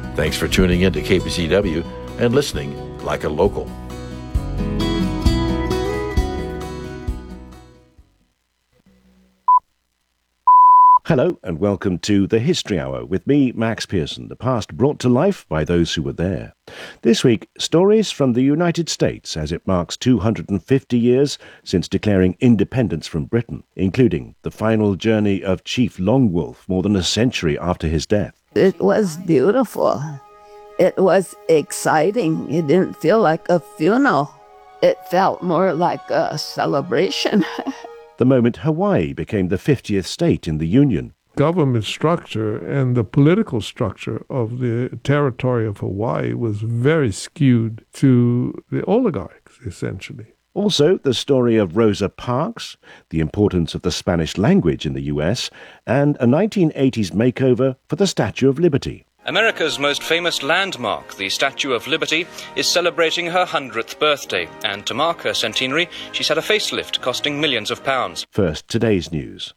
Thanks for tuning in to KPCW and listening like a local. Hello and welcome to The History Hour with me, Max Pearson, the past brought to life by those who were there. This week, stories from the United States as it marks 250 years since declaring independence from Britain, including the final journey of Chief Longwolf more than a century after his death. It was beautiful. It was exciting. It didn't feel like a funeral. It felt more like a celebration. The moment Hawaii became the 50th state in the Union. Government structure and the political structure of the territory of Hawaii was very skewed to the oligarchs, essentially. Also, the story of Rosa Parks, the importance of the Spanish language in the US, and a 1980s makeover for the Statue of Liberty. America's most famous landmark, the Statue of Liberty, is celebrating her 100th birthday, and to mark her centenary, she's had a facelift costing millions of pounds. First, today's news.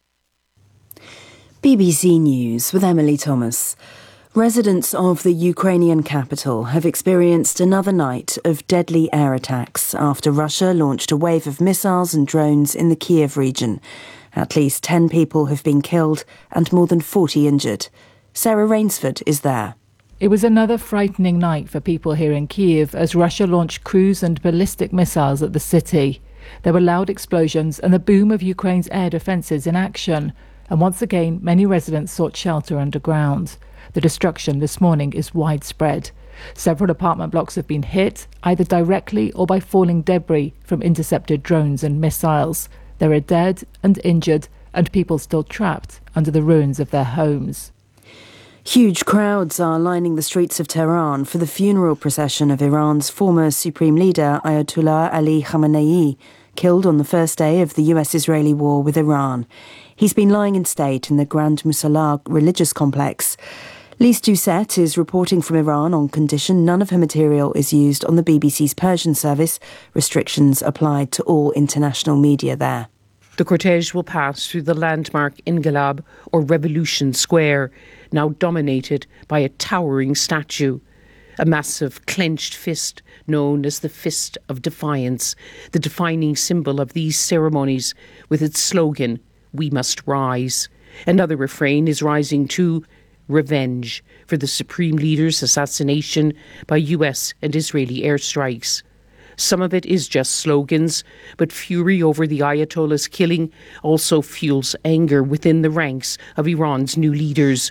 BBC News with Emily Thomas. Residents of the Ukrainian capital have experienced another night of deadly air attacks after Russia launched a wave of missiles and drones in the Kiev region. At least 10 people have been killed and more than 40 injured. Sarah Rainsford is there. It was another frightening night for people here in Kiev as Russia launched cruise and ballistic missiles at the city. There were loud explosions and the boom of Ukraine's air defences in action. And once again, many residents sought shelter underground. The destruction this morning is widespread. Several apartment blocks have been hit, either directly or by falling debris from intercepted drones and missiles. There are dead and injured and people still trapped under the ruins of their homes. Huge crowds are lining the streets of Tehran for the funeral procession of Iran's former supreme leader Ayatollah Ali Khamenei, killed on the first day of the US-Israeli war with Iran. He's been lying in state in the Grand Musalla religious complex. Lise Doucette is reporting from Iran on condition none of her material is used on the BBC's Persian service, restrictions applied to all international media there. The cortege will pass through the landmark Inqilab, or Revolution Square, now dominated by a towering statue. A massive clenched fist known as the Fist of Defiance, the defining symbol of these ceremonies with its slogan, "We must rise." Another refrain is rising too, revenge for the supreme leader's assassination by US and Israeli airstrikes. Some of it is just slogans, but fury over the Ayatollah's killing also fuels anger within the ranks of Iran's new leaders.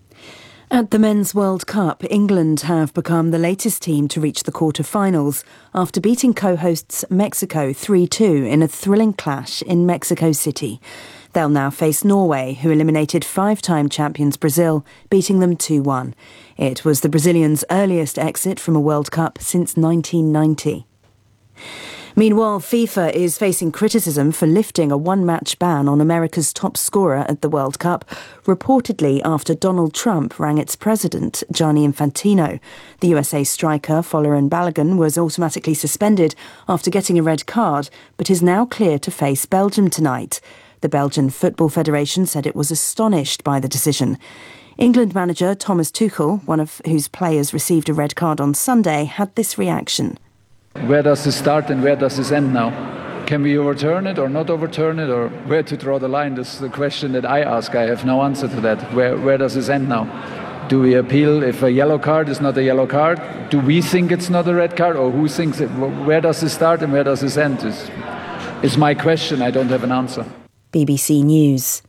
At the Men's World Cup, England have become the latest team to reach the quarter-finals after beating co-hosts Mexico 3-2 in a thrilling clash in Mexico City. They'll now face Norway, who eliminated five-time champions Brazil, beating them 2-1. It was the Brazilians' earliest exit from a World Cup since 1990. Meanwhile, FIFA is facing criticism for lifting a one-match ban on America's top scorer at the World Cup, reportedly after Donald Trump rang its president, Gianni Infantino. The USA striker, Folarin Balogun, was automatically suspended after getting a red card, but is now clear to face Belgium tonight. The Belgian Football Federation said it was astonished by the decision. England manager Thomas Tuchel, one of whose players received a red card on Sunday, had this reaction. Where does this start and where does this end now? Can we overturn it or not overturn it, or where to draw the line? This is the question that I ask. I have no answer to that. Where does this end now? Do we appeal if a yellow card is not a yellow card? Do we think it's not a red card, or who thinks it? Where does this start and where does this end? Is my question. I don't have an answer. BBC News.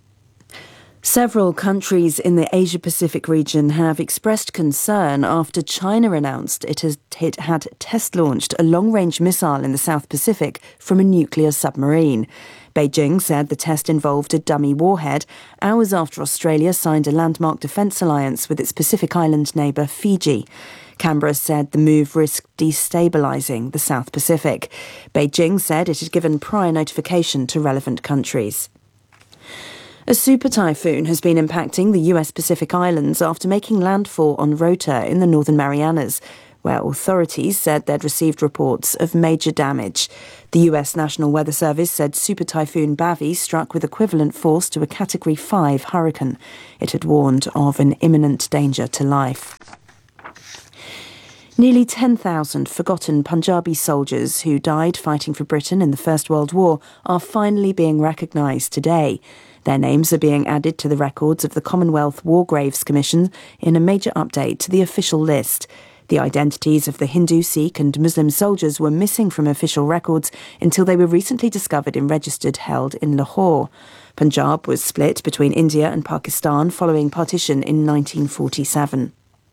Several countries in the Asia-Pacific region have expressed concern after China announced it had test-launched a long-range missile in the South Pacific from a nuclear submarine. Beijing said the test involved a dummy warhead, hours after Australia signed a landmark defence alliance with its Pacific island neighbour Fiji. Canberra said the move risked destabilising the South Pacific. Beijing said it had given prior notification to relevant countries. A super typhoon has been impacting the US Pacific Islands after making landfall on Rota in the Northern Marianas, where authorities said they'd received reports of major damage. The US National Weather Service said Super Typhoon Bavi struck with equivalent force to a Category 5 hurricane. It had warned of an imminent danger to life. Nearly 10,000 forgotten Punjabi soldiers who died fighting for Britain in the First World War are finally being recognised today. Their names are being added to the records of the Commonwealth War Graves Commission in a major update to the official list. The identities of the Hindu, Sikh and Muslim soldiers were missing from official records until they were recently discovered in registers held in Lahore. Punjab was split between India and Pakistan following partition in 1947.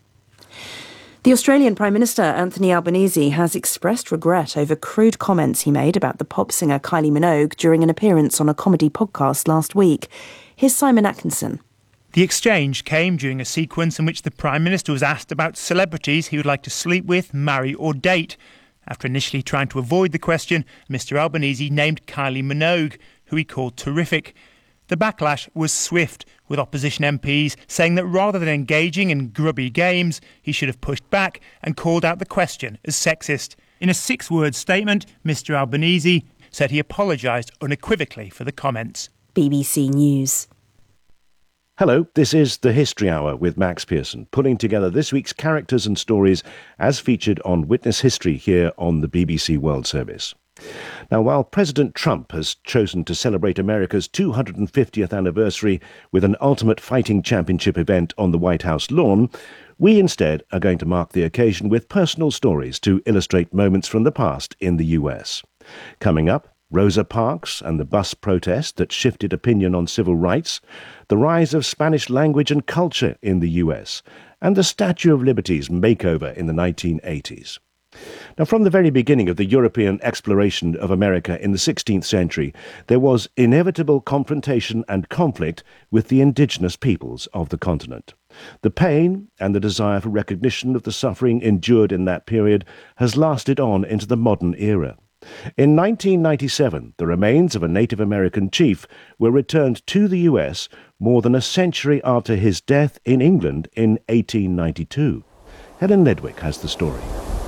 The Australian Prime Minister, Anthony Albanese, has expressed regret over crude comments he made about the pop singer Kylie Minogue during an appearance on a comedy podcast last week. Here's Simon Atkinson. The exchange came during a sequence in which the Prime Minister was asked about celebrities he would like to sleep with, marry or date. After initially trying to avoid the question, Mr Albanese named Kylie Minogue, who he called terrific. The backlash was swift, with opposition MPs saying that rather than engaging in grubby games, he should have pushed back and called out the question as sexist. In a 6-word statement, Mr Albanese said he apologised unequivocally for the comments. BBC News. Hello, this is The History Hour with Max Pearson, pulling together this week's characters and stories as featured on Witness History here on the BBC World Service. Now, while President Trump has chosen to celebrate America's 250th anniversary with an Ultimate Fighting Championship event on the White House lawn, we instead are going to mark the occasion with personal stories to illustrate moments from the past in the US. Coming up, Rosa Parks and the bus protest that shifted opinion on civil rights, the rise of Spanish language and culture in the US, and the Statue of Liberty's makeover in the 1980s. Now, from the very beginning of the European exploration of America in the 16th century, there was inevitable confrontation and conflict with the indigenous peoples of the continent. The pain and the desire for recognition of the suffering endured in that period has lasted on into the modern era. In 1997, the remains of a Native American chief were returned to the US more than a century after his death in England in 1892. Helen Ledwick has the story.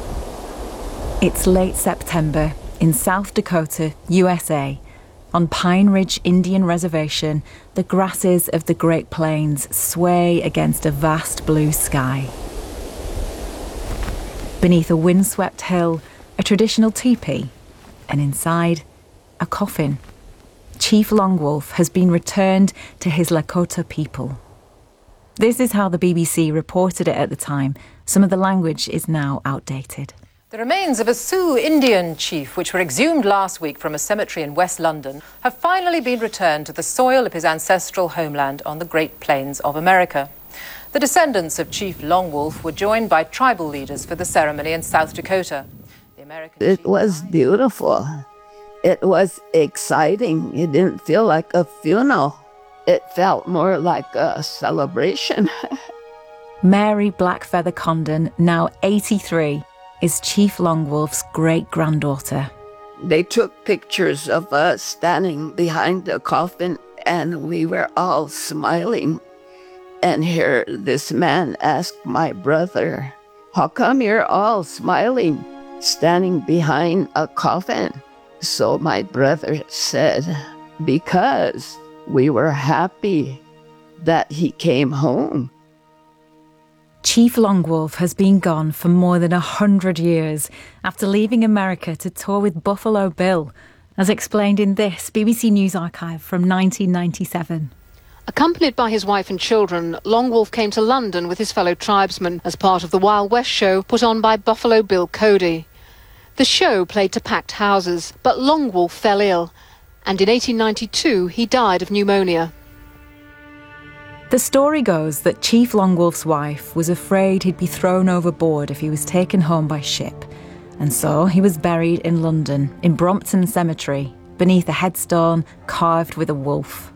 It's late September in South Dakota, USA. On Pine Ridge Indian Reservation, the grasses of the Great Plains sway against a vast blue sky. Beneath a windswept hill, a traditional teepee, and inside, a coffin. Chief Longwolf has been returned to his Lakota people. This is how the BBC reported it at the time. Some of the language is now outdated. The remains of a Sioux Indian chief, which were exhumed last week from a cemetery in West London, have finally been returned to the soil of his ancestral homeland on the Great Plains of America. The descendants of Chief Longwolf were joined by tribal leaders for the ceremony in South Dakota. It was beautiful. It was exciting. It didn't feel like a funeral. It felt more like a celebration. Mary Blackfeather Condon, now 83, is Chief Longwolf's great-granddaughter. They took pictures of us standing behind the coffin, and we were all smiling. And here this man asked my brother, "How come you're all smiling, standing behind a coffin?" So my brother said, "Because we were happy that he came home." Chief Longwolf has been gone for more than 100 years after leaving America to tour with Buffalo Bill, as explained in this BBC News archive from 1997. Accompanied by his wife and children, Longwolf came to London with his fellow tribesmen as part of the Wild West show put on by Buffalo Bill Cody. The show played to packed houses, but Longwolf fell ill, and in 1892 he died of pneumonia. The story goes that Chief Longwolf's wife was afraid he'd be thrown overboard if he was taken home by ship, and so he was buried in London, in Brompton Cemetery, beneath a headstone carved with a wolf.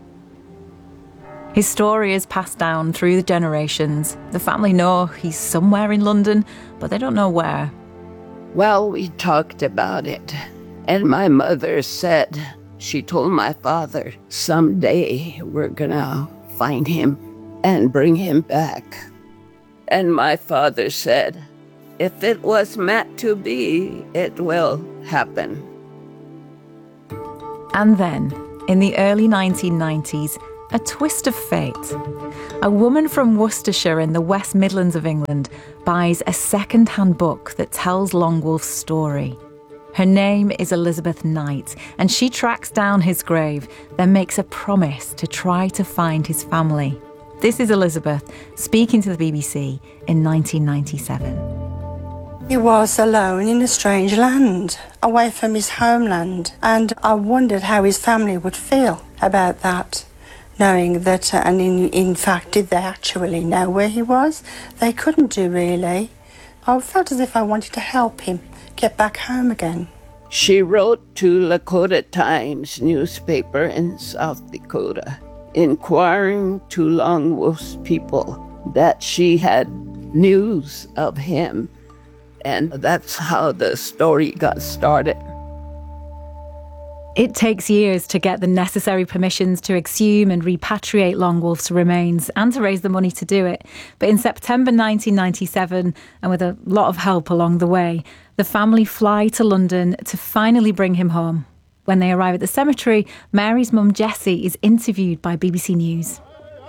His story is passed down through the generations. The family know he's somewhere in London, but they don't know where. Well, we talked about it, and my mother said, she told my father, someday we're gonna find him and bring him back. And my father said, if it was meant to be, it will happen. And then, in the early 1990s, a twist of fate. a woman from Worcestershire in the West Midlands of England buys a second-hand book that tells Longwolf's story. Her name is Elizabeth Knight, and she tracks down his grave, then makes a promise to try to find his family. This is Elizabeth speaking to the BBC in 1997. He was alone in a strange land, away from his homeland, and I wondered how his family would feel about that, knowing that, and in fact, did they actually know where he was? They couldn't do, really. I felt as if I wanted to help him get back home again. She wrote to Lakota Times newspaper in South Dakota, inquiring to Longwolf's people that she had news of him. And that's how the story got started. It takes years to get the necessary permissions to exhume and repatriate Longwolf's remains and to raise the money to do it. But in September 1997, and with a lot of help along the way, the family fly to London to finally bring him home. When they arrive at the cemetery, Mary's mum Jessie is interviewed by BBC News.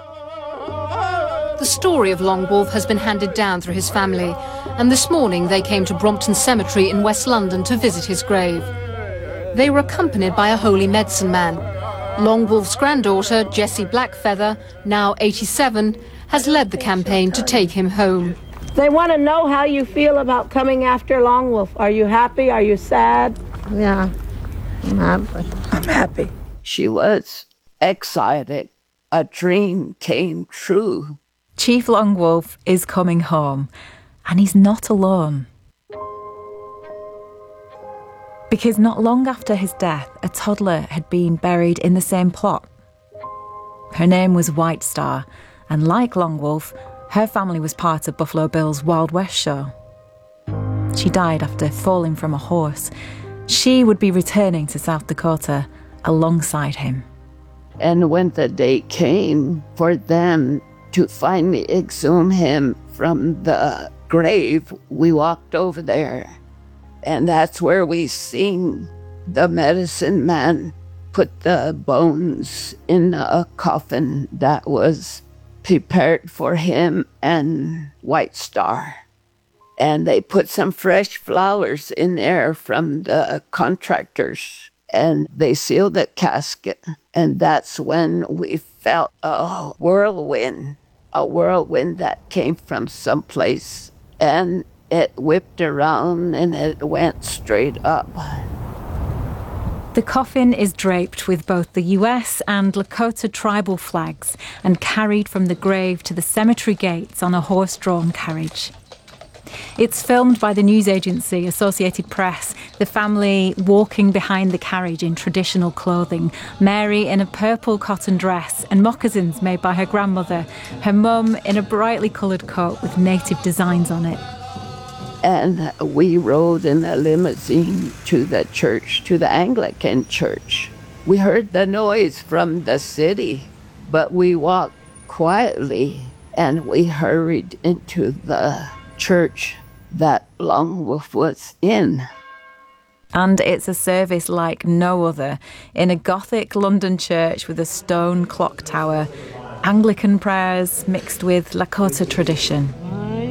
The story of Longwolf has been handed down through his family, and this morning they came to Brompton Cemetery in West London to visit his grave. They were accompanied by a holy medicine man. Longwolf's granddaughter, Jessie Blackfeather, now 87, has led the campaign to take him home. They want to know how you feel about coming after Longwolf. Are you happy? Are you sad? Yeah, I'm happy. I'm happy. She was excited. A dream came true. Chief Longwolf is coming home, and he's not alone. Because not long after his death, a toddler had been buried in the same plot. Her name was White Star, and like Longwolf, her family was part of Buffalo Bill's Wild West show. She died after falling from a horse. She would be returning to South Dakota alongside him. And when the day came for them to finally exhume him from the grave, we walked over there. And that's where we seen the medicine man put the bones in a coffin that was prepared for him and White Star. And they put some fresh flowers in there from the contractors, and they sealed the casket. And that's when we felt a whirlwind that came from someplace, and it whipped around and it went straight up. The coffin is draped with both the US and Lakota tribal flags and carried from the grave to the cemetery gates on a horse-drawn carriage. It's filmed by the news agency Associated Press, the family walking behind the carriage in traditional clothing, Mary in a purple cotton dress and moccasins made by her grandmother, her mum in a brightly coloured coat with native designs on it. And we rode in a limousine to the church, to the Anglican church. We heard the noise from the city, but we walked quietly and we hurried into the church that Longwolf was in. And it's a service like no other, in a Gothic London church with a stone clock tower, Anglican prayers mixed with Lakota tradition.